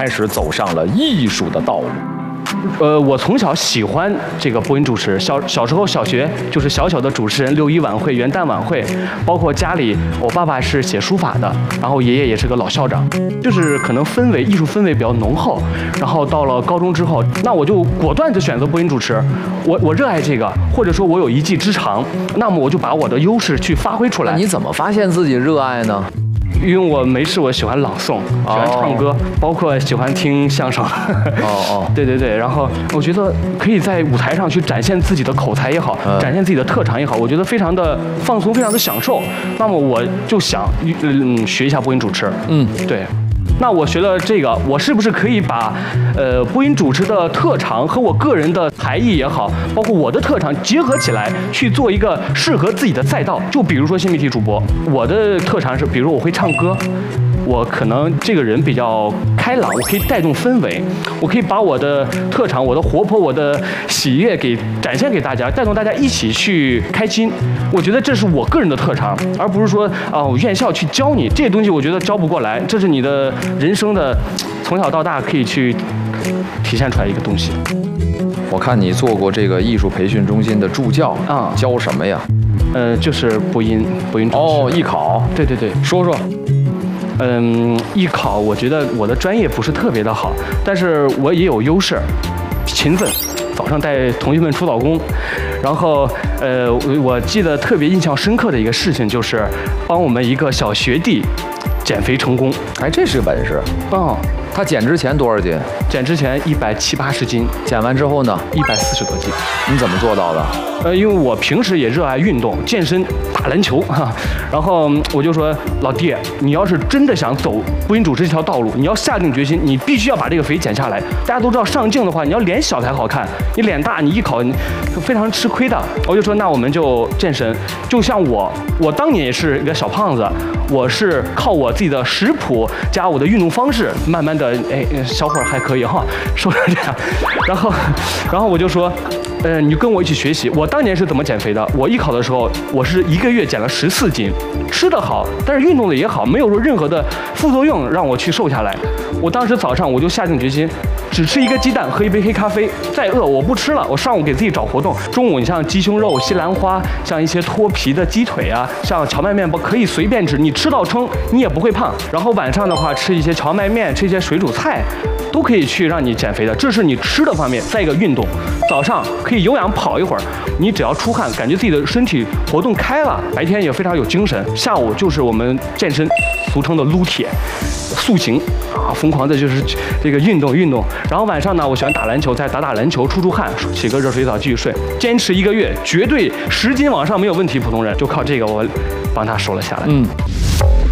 开始走上了艺术的道路。 我从小喜欢这个播音主持，小时候小学就是小小的主持人，6·1晚会、元旦晚会，包括家里我爸爸是写书法的，然后爷爷也是个老校长，就是可能艺术氛围比较浓厚。然后到了高中之后，那我就果断地选择播音主持，我热爱这个，或者说我有一技之长，那么我就把我的优势去发挥出来。 你怎么发现自己热爱呢？ 因为我没事，我喜欢朗诵，喜欢唱歌，包括喜欢听相声。对对对，然后我觉得可以在舞台上去展现自己的口才也好，展现自己的特长也好，我觉得非常的放松，非常的享受。那么我就想，学一下播音主持。对。那我学了这个，我是不是可以把播音主持的特长和我个人的才艺也好，包括我的特长结合起来，去做一个适合自己的赛道？就比如说新媒体主播，我的特长是，比如我会唱歌。我可能这个人比较开朗，我可以带动氛围，我可以把我的特长、我的活泼、我的喜悦给展现给大家，带动大家一起去开心。我觉得这是我个人的特长，而不是说院校去教你这些东西，我觉得教不过来。这是你的人生的从小到大可以去体现出来一个东西。 我看你做过这个艺术培训中心的助教教什么呀？ 就是播音主持。 艺考。 对对对， 说说。 艺考，我觉得我的专业不是特别的好，但是我也有优势，勤奋，早上带同学们出早功，然后我记得特别印象深刻的一个事情就是帮我们一个小学弟减肥成功。 哎，这是个本事。他减之前多少斤？ 减之前170、180斤， 减完之后呢 ？140多斤。 你怎么做到的？ 因为我平时也热爱运动、健身、打篮球然后我就说，老弟，你要是真的想走播音主持这条道路，你要下定决心，你必须要把这个肥减下来。大家都知道，上镜的话，你要脸小才好看，你脸大，你一考你非常吃亏的。我就说，那我们就健身。就像我当年也是一个小胖子，我是靠我自己的食谱加我的运动方式，慢慢的，小伙儿还可以瘦成这样。然后我就说，你跟我一起学习。我当年是怎么减肥的？我艺考的时候，我是1个月减了14斤，吃得好，但是运动的也好，没有说任何的副作用让我去瘦下来。我当时早上我就下定决心，只吃1个鸡蛋，喝1杯黑咖啡，再饿我不吃了。我上午给自己找活动，中午你像鸡胸肉、西兰花，像一些脱皮的鸡腿啊，像荞麦面包可以随便吃，你吃到撑你也不会胖。然后晚上的话吃一些荞麦面，吃一些水煮菜，都可以去让你减肥的。这是你吃的方面。再一个运动，早上可以有氧跑一会儿，你只要出汗，感觉自己的身体活动开了，白天也非常有精神。下午就是我们健身，俗称的撸铁、塑形疯狂的就是这个运动。然后晚上呢，我喜欢打篮球，再打篮球，出汗，洗个热水澡继续睡。坚持1个月，绝对10斤往上没有问题。普通人就靠这个，我帮他瘦了下来。